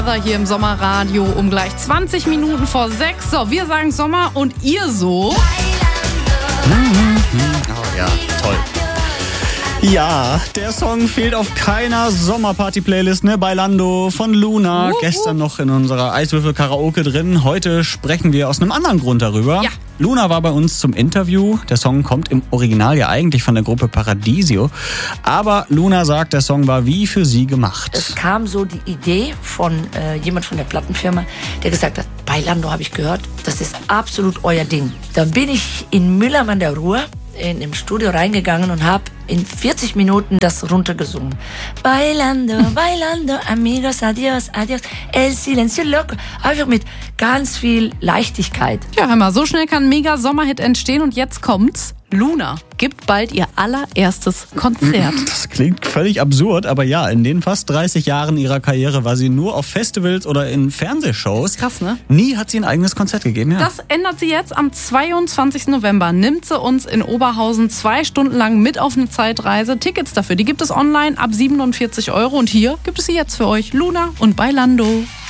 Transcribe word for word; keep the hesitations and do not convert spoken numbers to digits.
Hier im Sommerradio um gleich zwanzig Minuten vor sechs. So, wir sagen Sommer und ihr so? Oh ja, toll. Ja, der Song fehlt auf keiner Sommerparty-Playlist, ne? Bailando von Luna. Uh, uh. Gestern noch in unserer Eiswürfel-Karaoke drin. Heute sprechen wir aus einem anderen Grund darüber. Ja. Luna war bei uns zum Interview. Der Song kommt im Original ja eigentlich von der Gruppe Paradiso. Aber Luna sagt, der Song war wie für sie gemacht. Es kam so die Idee von äh, jemand von der Plattenfirma, der gesagt hat, Bailando habe ich gehört, das ist absolut euer Ding. Dann bin ich in Mülheim an der Ruhr in im Studio reingegangen und habe in vierzig Minuten das runtergesungen. Bailando, bailando, amigos, adios, adios, el silencio loco. Einfach mit ganz viel Leichtigkeit. Ja, hör mal, so schnell kann ein Mega-Sommerhit entstehen und jetzt kommt's. Luna gibt bald ihr allererstes Konzert. Das klingt völlig absurd, aber ja, in den fast dreißig Jahren ihrer Karriere war sie nur auf Festivals oder in Fernsehshows. Krass, ne? Nie hat sie ein eigenes Konzert gegeben, ja. Das ändert sie jetzt. Am zweiundzwanzigsten November nimmt sie uns in Oberhausen zwei Stunden lang mit auf eine Zeitreise. Tickets dafür, die gibt es online ab siebenundvierzig Euro und hier gibt es sie jetzt für euch. Luna und Bailando.